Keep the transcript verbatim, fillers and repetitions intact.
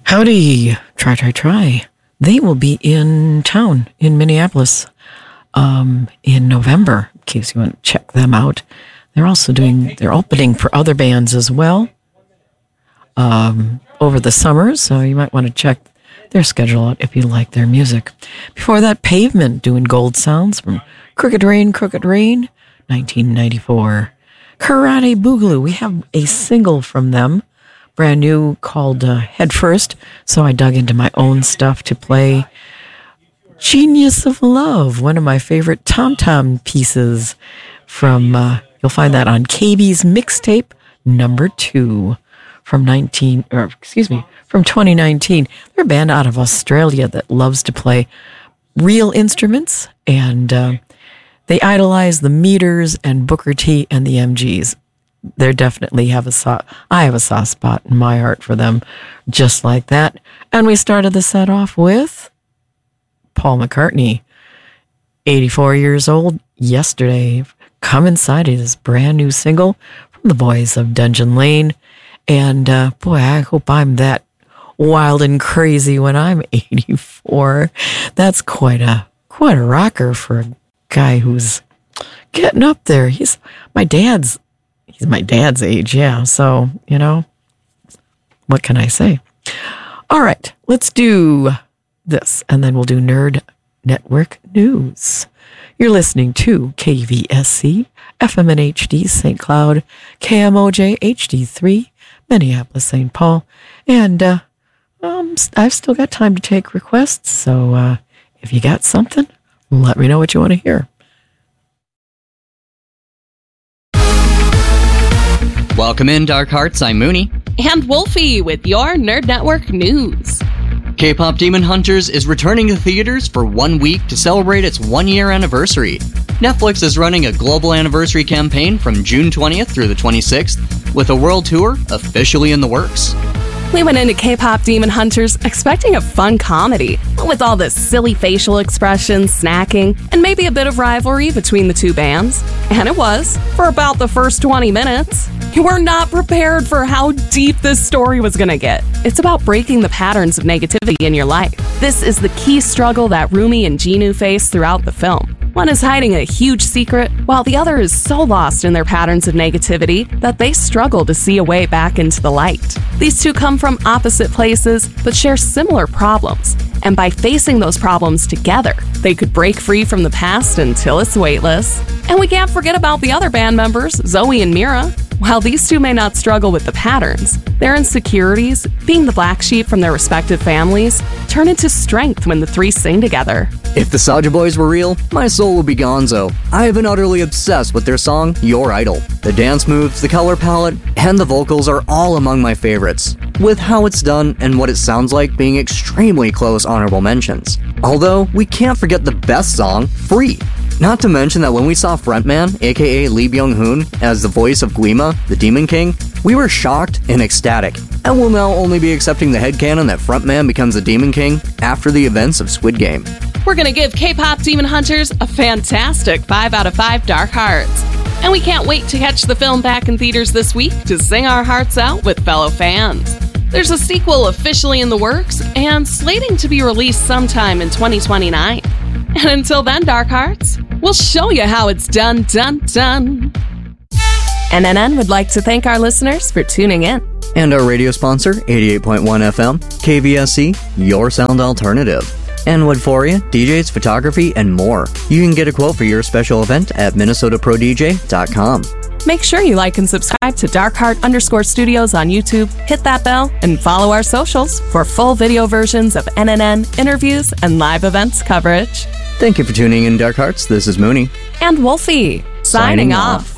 Howdy, try, try, try. They will be in town in Minneapolis um, in November, in case you want to check them out. They're also doing, they're opening for other bands as well um, over the summer, so you might want to check their schedule out if you like their music. Before that, Pavement doing Gold Sounds from Crooked Rain, Crooked Rain, nineteen ninety-four. Karate Boogaloo, we have a single from them, brand new, called uh, Head First, so I dug into my own stuff to play Genius of Love, one of my favorite tom-tom pieces from, uh, you'll find that on K B's mixtape number two from nineteen, or excuse me, from twenty nineteen. They're a band out of Australia that loves to play real instruments, and uh, they idolize the Meters and Booker T and the M Gs. They definitely have a soft, I have a soft spot in my heart for them, just like that. And we started the set off with Paul McCartney, eighty-four years old yesterday. Come Inside is his brand new single from the boys of Dungeon Lane. And uh, boy, I hope I'm that wild and crazy when I'm eighty-four. That's quite a quite a rocker for a guy who's getting up there. He's my dad's he's my dad's age, yeah. So, you know, what can I say? All right, let's do this, and then we'll do Nerd Network News. You're listening to K V S C, F M and H D, Saint Cloud, K M O J, H D three, Minneapolis, Saint Paul. And uh, um, I've still got time to take requests, so uh, if you got something, let me know what you want to hear. Welcome in, Dark Hearts. I'm Mooney. And Wolfie with your Nerd Network News. K-pop Demon Hunters is returning to theaters for one week to celebrate its one-year anniversary. Netflix is running a global anniversary campaign from June twentieth through the twenty-sixth, with a world tour officially in the works. We went into K-pop Demon Hunters expecting a fun comedy, with all the silly facial expressions, snacking, and maybe a bit of rivalry between the two bands. And it was, for about the first twenty minutes. You were not prepared for how deep this story was going to get. It's about breaking the patterns of negativity in your life. This is the key struggle that Rumi and Jinu face throughout the film. One is hiding a huge secret, while the other is so lost in their patterns of negativity that they struggle to see a way back into the light. These two come from opposite places, but share similar problems. And by facing those problems together, they could break free from the past until it's weightless. And we can't forget about the other band members, Zoe and Mira. While these two may not struggle with the patterns, their insecurities, being the black sheep from their respective families, turn into strength when the three sing together. If the Soulja Boys were real, my soul would be gonzo. I have been utterly obsessed with their song, Your Idol. The dance moves, the color palette, and the vocals are all among my favorites, with how it's done and what it sounds like being extremely close honorable mentions. Although, we can't forget the best song, Free. Not to mention that when we saw frontman, aka Lee Byung-hun, as the voice of Gleema, the Demon King, we were shocked and ecstatic, and will now only be accepting the headcanon that frontman becomes the Demon King after the events of Squid Game. We're gonna give K-pop Demon Hunters a fantastic five out of five Dark Hearts. And we can't wait to catch the film back in theaters this week to sing our hearts out with fellow fans. There's a sequel officially in the works and slating to be released sometime in twenty twenty-nine. And until then, Dark Hearts, we'll show you how it's done, done, done. N N N would like to thank our listeners for tuning in. And our radio sponsor, eighty-eight point one F M, K V S C, your sound alternative. And Woodforia, D Js, photography, and more. You can get a quote for your special event at minnesota pro d j dot com. Make sure you like and subscribe to Darkheart underscore studios on YouTube, hit that bell, and follow our socials for full video versions of N N N, interviews, and live events coverage. Thank you for tuning in, Dark Hearts. This is Mooney. And Wolfie, signing, signing off. off.